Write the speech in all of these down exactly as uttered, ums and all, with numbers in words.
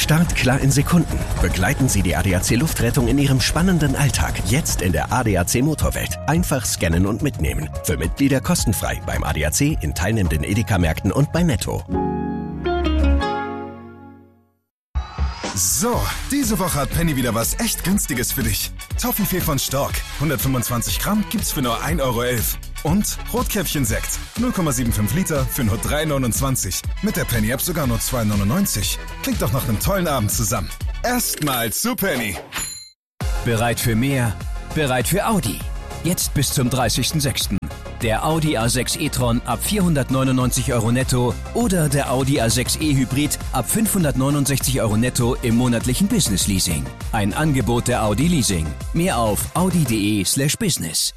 Start klar in Sekunden. Begleiten Sie die A D A C Luftrettung in Ihrem spannenden Alltag. Jetzt in der A D A C Motorwelt. Einfach scannen und mitnehmen. Für Mitglieder kostenfrei beim A D A C, in teilnehmenden Edeka-Märkten und bei Netto. So, diese Woche hat Penny wieder was echt Günstiges für dich. Toffifee von Stork, hundertfünfundzwanzig Gramm gibt's für nur ein Euro elf. Und Rotkäppchen-Sekt, null Komma fünfundsiebzig Liter für nur drei neunundzwanzig. Mit der Penny-App sogar nur zwei neunundneunzig. Klingt doch nach einem tollen Abend zusammen. Erstmal zu Penny. Bereit für mehr? Bereit für Audi. Jetzt bis zum dreißigsten sechsten Der Audi A sechs e-tron ab vierhundertneunundneunzig Euro netto oder der Audi A sechs e-Hybrid ab fünfhundertneunundsechzig Euro netto im monatlichen Business-Leasing. Ein Angebot der Audi Leasing. Mehr auf audi.de slash business.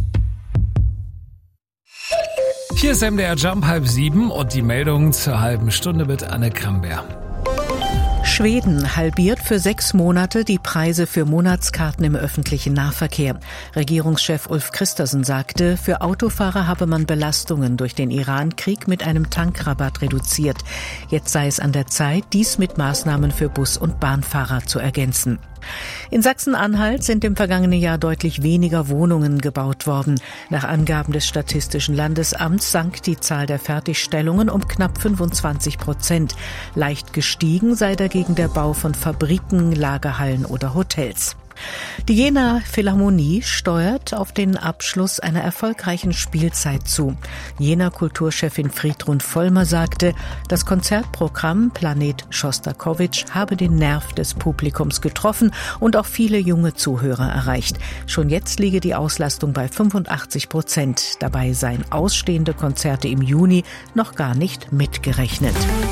Hier ist M D R Jump halb sieben und die Meldung zur halben Stunde mit Anne Kramberg. Schweden halbiert für sechs Monate die Preise für Monatskarten im öffentlichen Nahverkehr. Regierungschef Ulf Kristersson sagte, für Autofahrer habe man Belastungen durch den Iran-Krieg mit einem Tankrabatt reduziert. Jetzt sei es an der Zeit, dies mit Maßnahmen für Bus- und Bahnfahrer zu ergänzen. In Sachsen-Anhalt sind im vergangenen Jahr deutlich weniger Wohnungen gebaut worden. Nach Angaben des Statistischen Landesamts sank die Zahl der Fertigstellungen um knapp fünfundzwanzig Prozent. Leicht gestiegen sei dagegen der Bau von Fabriken, Lagerhallen oder Hotels. Die Jenaer Philharmonie steuert auf den Abschluss einer erfolgreichen Spielzeit zu. Jenaer Kulturchefin Friedrun Vollmer sagte, das Konzertprogramm Planet Schostakowitsch habe den Nerv des Publikums getroffen und auch viele junge Zuhörer erreicht. Schon jetzt liege die Auslastung bei fünfundachtzig Prozent. Dabei seien ausstehende Konzerte im Juni noch gar nicht mitgerechnet.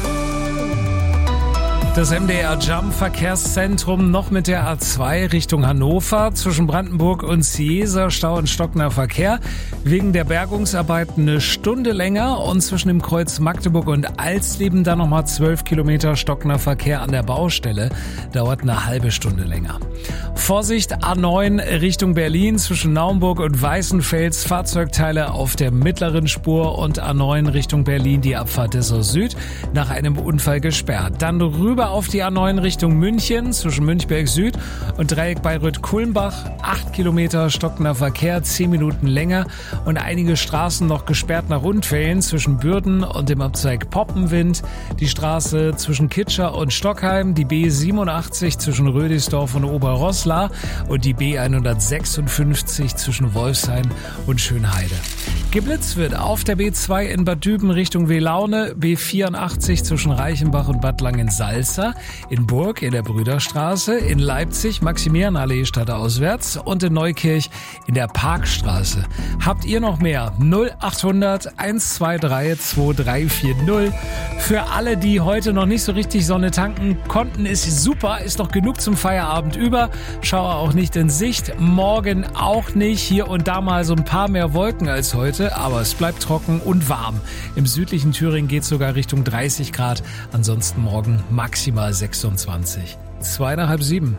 Das M D R Jump Verkehrszentrum noch mit der A zwei Richtung Hannover. Zwischen Brandenburg und Ciesa Stau und stockender Verkehr. Wegen der Bergungsarbeiten eine Stunde länger und zwischen dem Kreuz Magdeburg und Alsleben dann nochmal zwölf Kilometer stockender Verkehr an der Baustelle. Dauert eine halbe Stunde länger. Vorsicht, A neun Richtung Berlin zwischen Naumburg und Weißenfels. Fahrzeugteile auf der mittleren Spur und A neun Richtung Berlin die Abfahrt Dessau Süd nach einem Unfall gesperrt. Dann rüber auf die A neun Richtung München zwischen Münchberg Süd und Dreieck Bayreuth-Kulmbach. Acht Kilometer stockender Verkehr, zehn Minuten länger und einige Straßen noch gesperrt nach Unfällen zwischen Bürden und dem Abzweig Poppenwind. Die Straße zwischen Kitscher und Stockheim, die B siebenundachtzig zwischen Rödisdorf und Oberroßla und die B hundertsechsundfünfzig zwischen Wolfshain und Schönheide. Geblitzt wird auf der B zwei in Bad Düben Richtung Welaune, B vierundachtzig zwischen Reichenbach und Bad Langensalza, in Burg in der Brüderstraße, in Leipzig Maximilianallee stadtauswärts und in Neukirch in der Parkstraße. Habt ihr noch mehr? null achthundert eins zwei drei zwei drei vier null. Für alle, die heute noch nicht so richtig Sonne tanken konnten, ist super, ist noch genug zum Feierabend über. Schauer auch nicht in Sicht, morgen auch nicht. Hier und da mal so ein paar mehr Wolken als heute, aber es bleibt trocken und warm. Im südlichen Thüringen geht es sogar Richtung dreißig Grad, ansonsten morgen maximal sechsundzwanzig. Zwei nach halb sieben.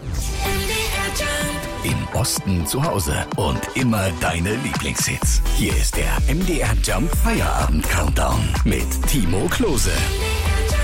Im Osten zu Hause und immer deine Lieblingshits. Hier ist der M D R Jump Feierabend Countdown mit Timo Klose.